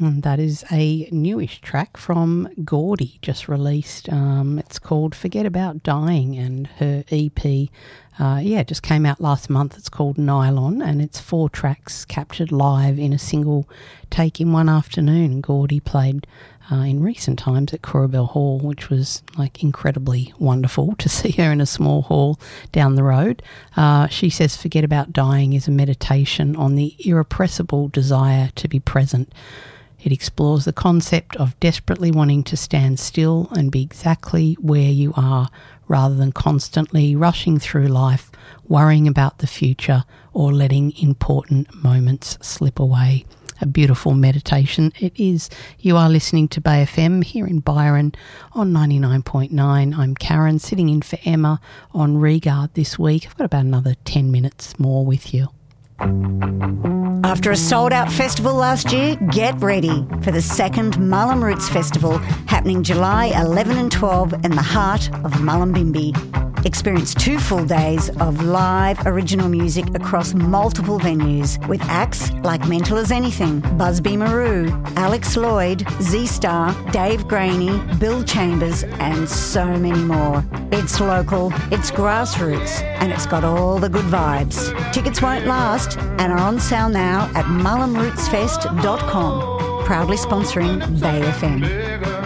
And that is a newish track from Gordy, just released. It's called Forget About Dying, and her EP, just came out last month. It's called Nylon, and it's 4 tracks captured live in a single take in one afternoon. Gordy played in recent times at Corabell Hall, which was like incredibly wonderful to see her in a small hall down the road. She says Forget About Dying is a meditation on the irrepressible desire to be present. It explores the concept of desperately wanting to stand still and be exactly where you are, rather than constantly rushing through life, worrying about the future or letting important moments slip away. A beautiful meditation it is. You are listening to Bay FM here in Byron on 99.9. I'm Karen, sitting in for Emma on Regard this week. I've got about another 10 minutes more with you. After a sold-out festival last year, get ready for the second Mullum Roots Festival happening July 11 and 12 in the heart of Mullumbimby. Experience 2 full days of live original music across multiple venues with acts like Mental as Anything, Busby Maru, Alex Lloyd, Z-Star, Dave Graney, Bill Chambers and so many more. It's local, it's grassroots and it's got all the good vibes. Tickets won't last and are on sale now at mullumrootsfest.com. Proudly sponsoring Bay FM.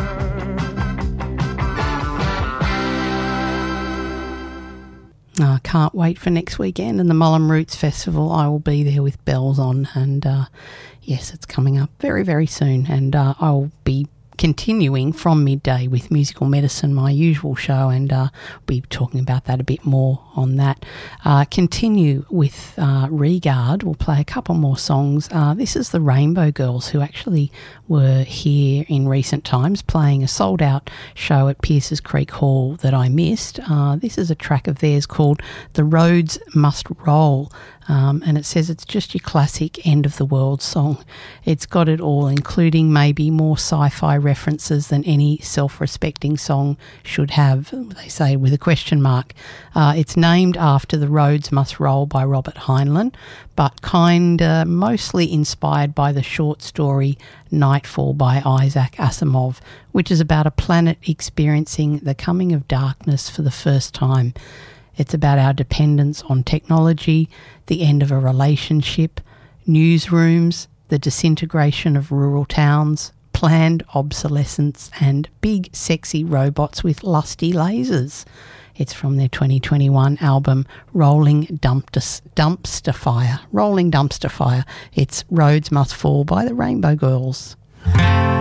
I can't wait for next weekend and the Mullum Roots Festival. I will be there with bells on, and yes, it's coming up very, very soon, and I'll be continuing from midday with Musical Medicine, my usual show, and we'll be talking about that a bit more on that. Continue with Regard. We'll play a couple more songs. This is the Rainbow Girls, who actually were here in recent times playing a sold-out show at Pierces Creek Hall that I missed. This is a track of theirs called The Roads Must Roll. And it says it's just your classic end-of-the-world song. It's got it all, including maybe more sci-fi references than any self-respecting song should have, they say with a question mark. It's named after The Roads Must Roll by Robert Heinlein, but mostly inspired by the short story Nightfall by Isaac Asimov, which is about a planet experiencing the coming of darkness for the first time. It's about our dependence on technology, the end of a relationship, newsrooms, the disintegration of rural towns, planned obsolescence, and big sexy robots with lusty lasers. It's from their 2021 album Rolling Dumpster Fire. Rolling Dumpster Fire. It's Roads Must Fall by the Rainbow Girls.